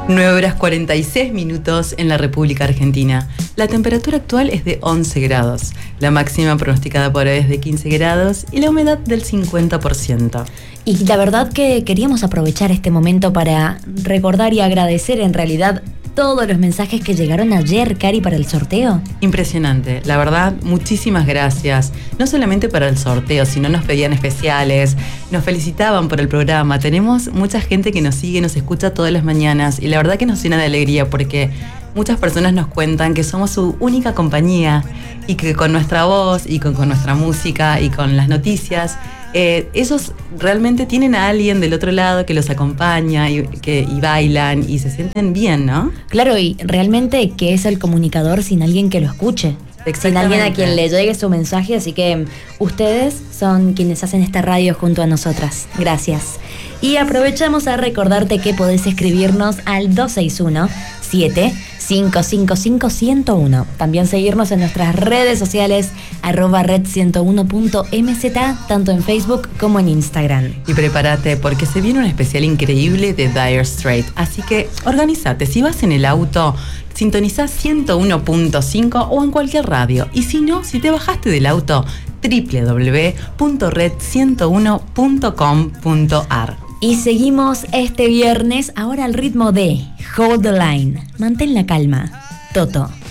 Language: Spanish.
9 horas 46 minutos en la República Argentina. La temperatura actual es de 11 grados. La máxima pronosticada por hoy es de 15 grados y la humedad del 50%. Y la verdad que queríamos aprovechar este momento para recordar y agradecer en realidad todos los mensajes que llegaron ayer, Cari, para el sorteo. Impresionante, la verdad, muchísimas gracias. No solamente para el sorteo, sino nos pedían especiales, nos felicitaban por el programa. Tenemos mucha gente que nos sigue, nos escucha todas las mañanas y la verdad que nos llena de alegría porque muchas personas nos cuentan que somos su única compañía y que con nuestra voz y con nuestra música y con las noticias, ellos realmente tienen a alguien del otro lado que los acompaña y bailan y se sienten bien, ¿no? Claro, y realmente que es el comunicador sin alguien que lo escuche, sin alguien a quien le llegue su mensaje, así que ustedes son quienes hacen esta radio junto a nosotras. Gracias. Y aprovechamos a recordarte que podés escribirnos al 261-7-555-101. También seguirnos en nuestras redes sociales @red101.mz, tanto en Facebook como en Instagram. Y prepárate porque se viene un especial increíble de Dire Straits. Así que organízate. Si vas en el auto, sintoniza 101.5 o en cualquier radio. Y si no, si te bajaste del auto, www.red101.com.ar. Y seguimos este viernes ahora al ritmo de Hold the Line. Mantén la calma. Toto.